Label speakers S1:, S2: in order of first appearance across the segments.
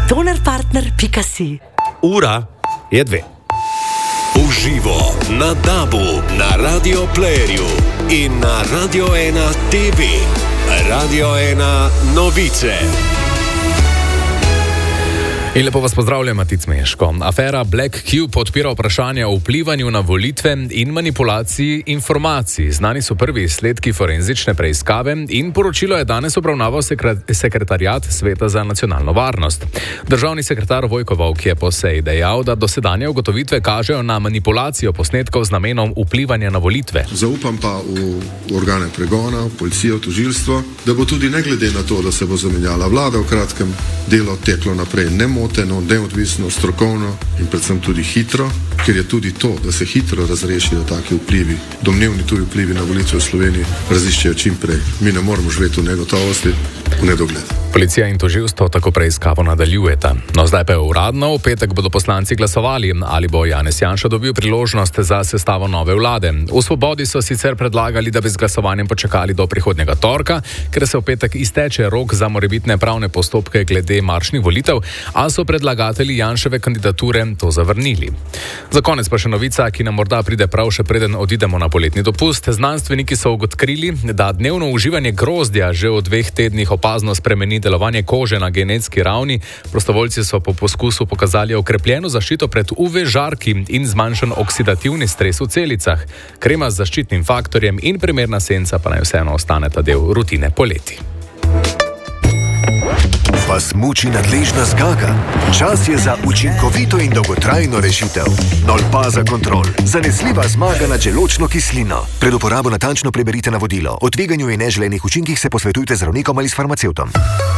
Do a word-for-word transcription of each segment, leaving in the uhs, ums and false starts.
S1: Tonerpartner pika si.
S2: Ura je dve.
S3: Uživo na Dabu, na Radio Playerju in na Radio ena T V. Radio ena novice.
S4: In lepo vas pozdravljam, Matic Meško. Afera Black Cube odpira vprašanje o vplivanju na volitve in manipulaciji informacij. Znani so prvi izsledki forenzične preiskave in poročilo je danes obravnaval sekretariat Sveta za nacionalno varnost. Državni sekretar Vojko Volk je po seji dejal, da dosedanje ugotovitve kažejo na manipulacijo posnetkov z namenom vplivanja na volitve.
S5: Zaupam pa v organe pregona, v policijo, v tožilstvo, da bo tudi ne glede na to, da se bo zamenjala vlada, v kratkem delo teklo naprej nemoteno, neodvisno, strokovno in predvsem tudi hitro, ker je tudi to, da se hitro razrešijo taki vplivi, domnevni tuji vplivi na volitve v Sloveniji, raziščejo čim prej. Mi ne moramo živeti v negotovosti, v nedogled.
S4: Policija in tožilstvo tako preiskavo nadaljujeta. No, zdaj pa je uradno, v petek bodo poslanci glasovali, ali bo Janez Janša dobil priložnost za sestavo nove vlade. V Svobodi so sicer predlagali, da bi z glasovanjem počakali do prihodnjega torka, ker se v petek izteče rok za morebitne pravne postopke glede marčnih volitev, a so predlagatelji Janševe kandidature to zavrnili. Za konec pa še novica, ki nam morda pride prav še preden odidemo na poletni dopust. Znanstveniki so odkrili, da dnevno uživanje grozdja že v dveh tednih opazno spremeni delovanje kože na genetski ravni. Prostovoljci so po poskusu pokazali okrepljeno zaščito pred U V žarki in zmanjšan oksidativni stres v celicah. Krema z zaščitnim faktorjem in primerna senca pa naj vseeno ostaneta del rutine poleti.
S6: Vas muči nadležna zgaga? Čas je za učinkovito in dolgotrajno rešitev. Nolpaza Kontrol. Zanesljiva zmaga nad želodčno kislino. Pred uporabo natančno preberite navodilo. O tveganju in neželenih učinkih se posvetujte z zdravnikom ali s farmacevtom.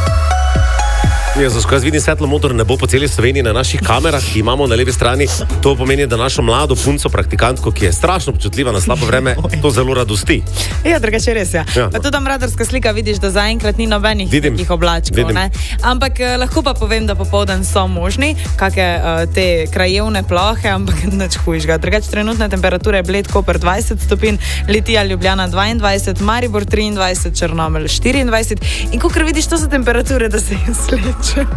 S2: Jaz skozi vidim svetlo motor nebo po celi Sloveniji na naših kamerah, ki imamo na levi strani. To pomeni, da našo mlado punco, praktikantko, ki je strašno počutljiva na slabo vreme, to zelo radosti.
S7: Ja, drugače res je.
S2: Ja.
S7: Pa tudi tam radarska slika vidiš, da zaenkrat ni nobenih takih oblačkov. Ne? Ampak lahko pa povem, da popoldan so možni, kakšne uh, te krajevne plohe, ampak nič hujšega. Drugače trenutne temperature je Bled Koper dvajset stopinj, Litija Ljubljana dvaindvajset, Maribor triindvajset, Črnomelj štiriindvajset. In kakor vidiš, to so temperature, da se jim sleče.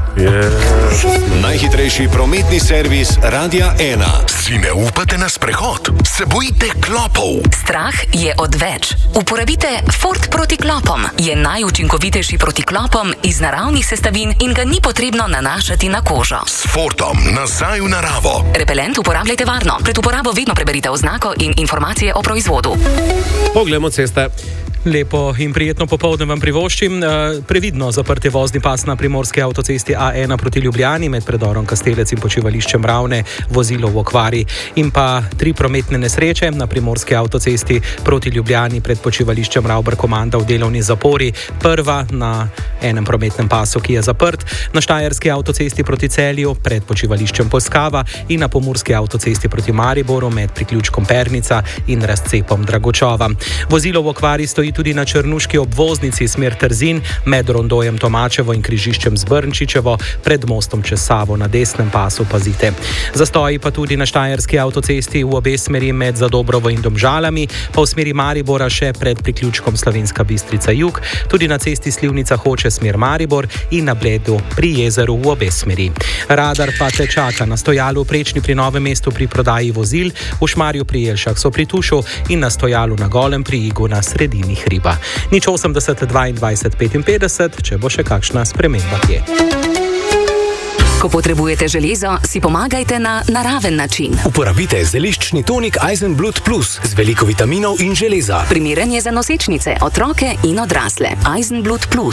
S3: Yes. Najhitrejši prometni servis Radia ena.
S6: Si ne upate na sprehod? Se bojite klopov?
S1: Strah je odveč. Uporabite Ford proti klopom. Je najučinkovitejši proti klopom iz naravnih sestavin in ga ni potrebno nanašati na kožo.
S6: S Fordom nazaj v naravo.
S1: Repelent uporabljajte varno. Pred uporabo vedno preberite oznako in informacije o proizvodu.
S2: Poglejmo ceste.
S8: Lepo in prijetno popoldne vam privoščim. Previdno zaprti vozni pas na primorski avtocesti A ena proti Ljubljani med predorom Kastelec in počivališčem Ravne, vozilo v okvari. In pa tri prometne nesreče na primorski avtocesti proti Ljubljani pred počivališčem Ravber-Komanda v delovni zapori. Prva na enem prometnem pasu, ki je zaprt, na štajerski avtocesti proti Celju pred počivališčem Polskava in na pomurski avtocesti proti Mariboru med priključkom Pernica in razcepom Dragočova. Vozilo v okvari stoji tudi na črnuški obvoznici smer Trzin med rondojem Tomačevo in križiščem Zbrnčičevo pred mostom čez Savo na desnem pasu, pazite. Zastoji pa tudi na štajerski avtocesti v obe smeri med Zadobrovo in Domžalami, pa v smeri Maribora še pred priključkom Slovenska Bistrica jug, tudi na cesti Slivnica Hoče smer Maribor in na Bledu pri jezeru v obe smeri. Radar pa te čaka na stojalu v Prečni pri Novem mestu pri prodaji vozil, v Šmarju pri Jelšah so pri Tušu in na stojalu na Golem pri Igu na sredini hriba. Nič osemdeset dvaindvajset petinpetdeset, če bo še kakšna sprememba kje.
S1: Ko potrebujete železo, si pomagajte na naraven način.
S9: Uporabite zeliščni tonik Eisenblut Plus z veliko vitaminov in železa.
S1: Primeren je za nosečnice, otroke in odrasle. Eisenblut Plus.